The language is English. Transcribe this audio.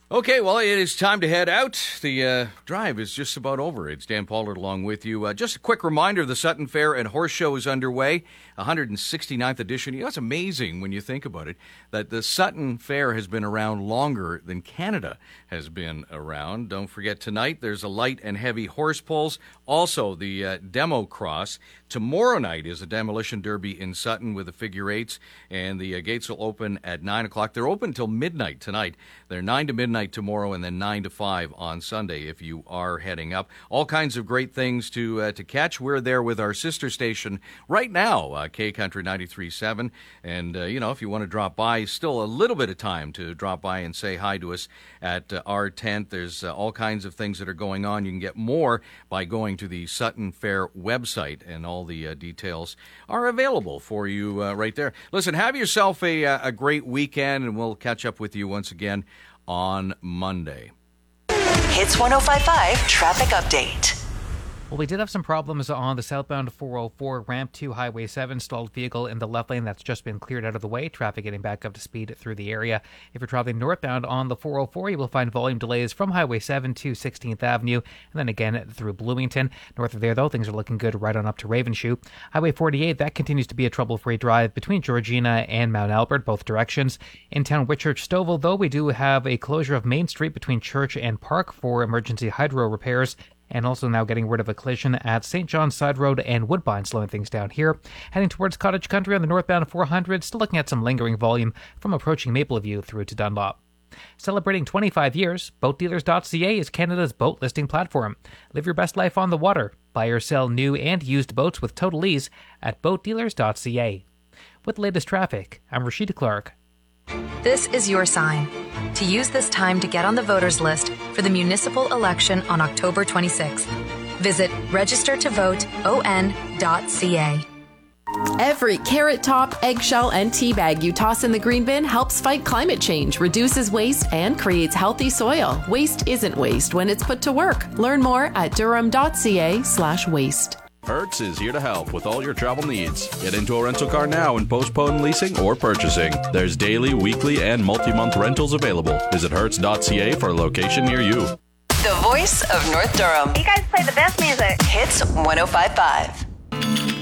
Okay, well, it is time to head out. The drive is just about over. It's Dan Pollard along with you. Just a quick reminder, the Sutton Fair and Horse Show is underway, 169th edition. You know, it's amazing when you think about it, that the Sutton Fair has been around longer than Canada has been around. Don't forget, tonight there's a light and heavy horse pulls. Also, the demo cross. Tomorrow night is a demolition derby in Sutton with the figure eights, and the gates will open at 9 o'clock. They're open until midnight tonight. They're 9 to midnight tomorrow, and then 9 to 5 on Sunday if you are heading up. All kinds of great things to catch. We're there with our sister station right now, K Country 93.7. And, if you want to drop by, still a little bit of time to drop by and say hi to us at our tent. There's all kinds of things that are going on. You can get more by going to the Sutton Fair website, and all the details are available for you right there. Listen, have yourself a great weekend, and we'll catch up with you once again on Monday. Hits 105.5 traffic update. Well, we did have some problems on the southbound 404 ramp to Highway 7. Stalled vehicle in the left lane that's just been cleared out of the way. Traffic getting back up to speed through the area. If you're traveling northbound on the 404, you will find volume delays from Highway 7 to 16th Avenue, and then again through Bloomington. North of there, though, things are looking good right on up to Ravenshoe. Highway 48, that continues to be a trouble-free drive between Georgina and Mount Albert, both directions. In town Whitchurch Stouffville, though, we do have a closure of Main Street between Church and Park for emergency hydro repairs. And also now getting rid of a collision at St. John's Side Road and Woodbine, slowing things down here. Heading towards Cottage Country on the northbound 400, still looking at some lingering volume from approaching Mapleview through to Dunlop. Celebrating 25 years, BoatDealers.ca is Canada's boat listing platform. Live your best life on the water. Buy or sell new and used boats with total ease at BoatDealers.ca. With the latest traffic, I'm Rashida Clark. This is your sign to use this time to get on the voters list for the municipal election on October 26th. Visit registertovoteon.ca. Every carrot top, eggshell, and tea bag you toss in the green bin helps fight climate change, reduces waste, and creates healthy soil. Waste isn't waste when it's put to work. Learn more at durham.ca/waste. Hertz is here to help with all your travel needs. Get into a rental car now and postpone leasing or purchasing. There's daily, weekly, and multi-month rentals available. Visit Hertz.ca for a location near you. The voice of North Durham. You guys play the best music. Hits 105.5.